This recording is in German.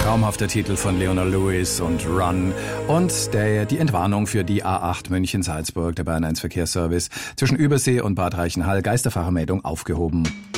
Traumhafter Titel von Leona Lewis und Run und die Entwarnung für die A8 München-Salzburg, der Bayern 1 Verkehrsservice zwischen Übersee und Bad Reichenhall, Geisterfachmeldung aufgehoben.